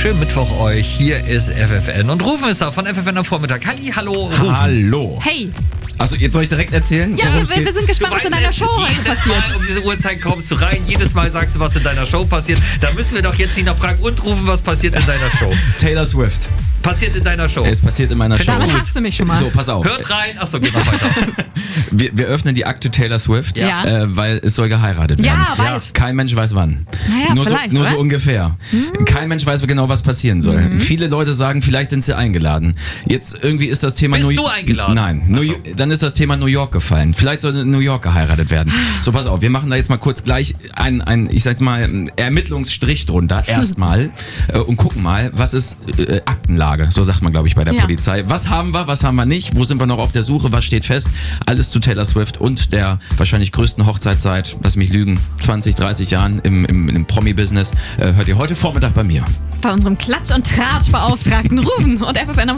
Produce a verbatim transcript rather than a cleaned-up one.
schönen Mittwoch euch. Hier ist F F N und Rufen ist da von F F N am Vormittag. Halli, hallo, Rufen. Hallo. Hey. Also jetzt soll ich direkt erzählen? Ja, wir, wir sind gespannt, was in deiner Show heute passiert. Mal um diese Uhrzeit kommst du rein, jedes Mal sagst du, was in deiner Show passiert. Da müssen wir doch jetzt nicht noch fragen und Rufen, was passiert in deiner Show. Taylor Swift. Passiert in deiner Show. Es passiert in meiner Show. Damit hast du mich schon mal. So, pass auf. Hört rein. Achso, geht noch weiter. Wir, wir öffnen die Akte Taylor Swift, Ja. äh, weil es soll geheiratet werden. Ja, bald. Kein Mensch weiß wann. Naja, nur vielleicht, so, nur oder? so ungefähr. Mhm. Kein Mensch weiß genau, was passieren soll. Mhm. Viele Leute sagen, vielleicht sind sie eingeladen. Jetzt irgendwie ist das Thema... Bist New du eingeladen? Nein. New Achso. Dann ist das Thema New York gefallen. Vielleicht soll in New York geheiratet werden. So, pass auf, wir machen da jetzt mal kurz gleich einen, einen ich sag's mal, einen Ermittlungsstrich drunter, erstmal, äh, und gucken mal, was ist äh, Aktenlage, so sagt man, glaube ich, bei der Ja. Polizei. Was haben wir, was haben wir nicht, wo sind wir noch auf der Suche, was steht fest? Alles zu Taylor Swift und der wahrscheinlich größten Hochzeit seit, lass mich lügen, zwanzig, dreißig Jahren im, im, im Promi-Business, äh, hört ihr heute Vormittag bei mir. Bei unserem Klatsch- und Tratsch-Beauftragten Rufen und F F N am